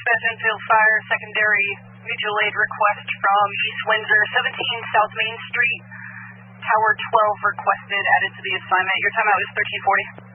Dispatch Enfield Fire, secondary mutual aid request from East Windsor, 17 South Main Street, Tower 12 requested, added to the assignment. Your timeout is 1340.